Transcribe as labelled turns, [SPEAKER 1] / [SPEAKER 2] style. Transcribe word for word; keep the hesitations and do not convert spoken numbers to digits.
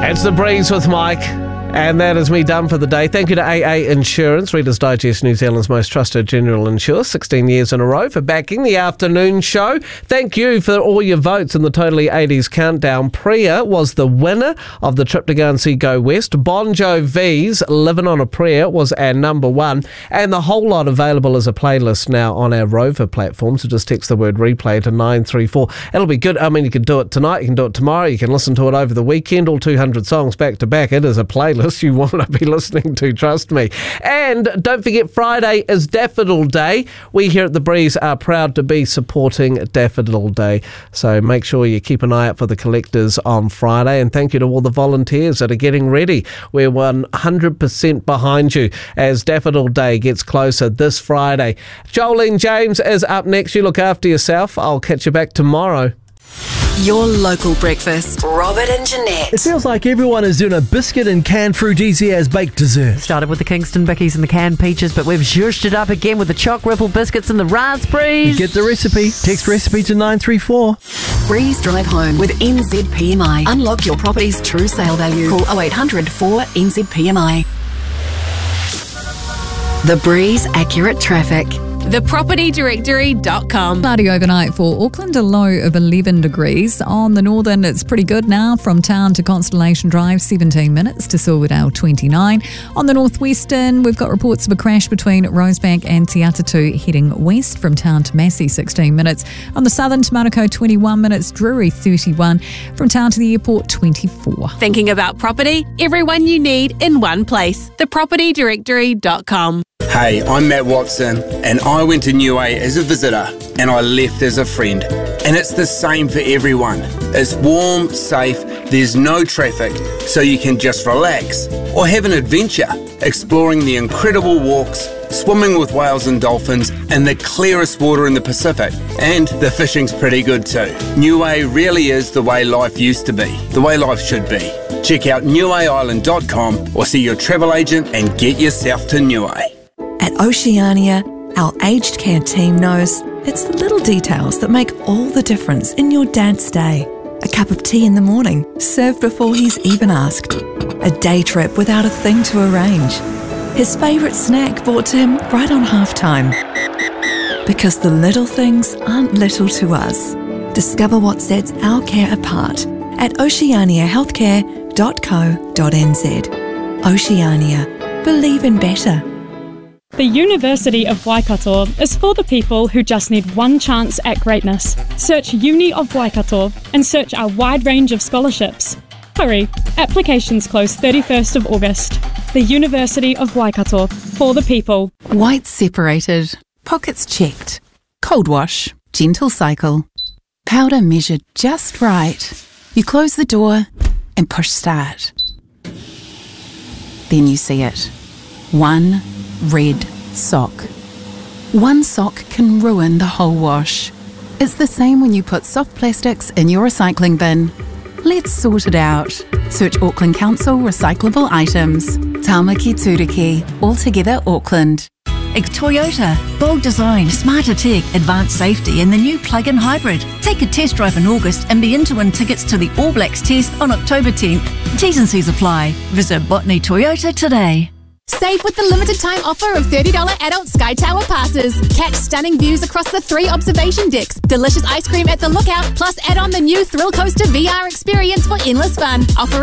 [SPEAKER 1] It's The Breeze with Mike. And that is me done for the day. Thank you to A A Insurance, Reader's Digest, New Zealand's most trusted general insurer, sixteen years in a row, for backing the afternoon show. Thank you for all your votes in the Totally eighties Countdown. Priya was the winner of the trip to go and see Go West. Bon Jovi's Living on a Prayer was our number one. And the whole lot available as a playlist now on our Rover platform. So just text the word replay to nine three four. It'll be good. I mean, you can do it tonight, you can do it tomorrow, you can listen to it over the weekend, all two hundred songs back to back. It is a playlist you want to be listening to, trust me. And don't forget, Friday is Daffodil Day. We here at The Breeze are proud to be supporting Daffodil Day. So make sure you keep an eye out for the collectors on Friday. And thank you to all the volunteers that are getting ready. We're one hundred percent behind you as Daffodil Day gets closer this Friday. Jolene James is up next. You look after yourself. I'll catch you back tomorrow.
[SPEAKER 2] Your local breakfast. Robert and Jeanette.
[SPEAKER 3] It feels like everyone is doing a biscuit and canned fruit easy as baked dessert.
[SPEAKER 4] Started with the Kingston Bickies and the canned peaches, but we've zhuzhed it up again with the choc ripple biscuits and the raspberries.
[SPEAKER 3] Get the recipe. Text recipe to nine three four.
[SPEAKER 2] Breeze Drive Home with N Z P M I. Unlock your property's true sale value. Call oh eight hundred four N Z P M I. The Breeze Accurate Traffic. the property directory dot com.
[SPEAKER 5] Cloudy overnight for Auckland, a low of eleven degrees. On the northern, it's pretty good now. From town to Constellation Drive, seventeen minutes to Silverdale, twenty-nine. On the northwestern, we've got reports of a crash between Rosebank and Te Atatu heading west from town to Massey, sixteen minutes. On the southern, Te Manukau, twenty-one minutes. Drury, thirty-one. From town to the airport, twenty-four.
[SPEAKER 2] Thinking about property? Everyone you need in one place. the property directory dot com.
[SPEAKER 6] Hey, I'm Matt Watson, and I went to Niue as a visitor, and I left as a friend. And it's the same for everyone. It's warm, safe, there's no traffic, so you can just relax or have an adventure, exploring the incredible walks, swimming with whales and dolphins, and the clearest water in the Pacific. And the fishing's pretty good too. Niue really is the way life used to be, the way life should be. Check out niue island dot com or see your travel agent and get yourself to Niue.
[SPEAKER 7] At Oceania, our aged care team knows it's the little details that make all the difference in your dad's day. A cup of tea in the morning, served before he's even asked. A day trip without a thing to arrange. His favourite snack brought to him right on halftime. Because the little things aren't little to us. Discover what sets our care apart at oceania healthcare dot co dot n z. Oceania. Believe in better.
[SPEAKER 8] The University of Waikato is for the people who just need one chance at greatness. Search Uni of Waikato and search our wide range of scholarships. Hurry, applications close thirty-first of August. The University of Waikato, for the people.
[SPEAKER 9] White separated, pockets checked, cold wash, gentle cycle. Powder measured just right. You close the door and push start. Then you see it. One red sock. One sock can ruin the whole wash. It's the same when you put soft plastics in your recycling bin. Let's sort it out. Search Auckland Council recyclable items. Tāmaki Turiki, altogether Auckland.
[SPEAKER 10] Toyota. Bold design, smarter tech, advanced safety and the new plug-in hybrid. Take a test drive in August and be in to win tickets to the All Blacks test on October tenth. T's and C's apply. Visit Botany Toyota today.
[SPEAKER 11] Save with the limited time offer of thirty dollars adult Sky Tower passes. Catch stunning views across the three observation decks, delicious ice cream at the lookout, plus add on the new Thrill Coaster V R experience for endless fun. Offer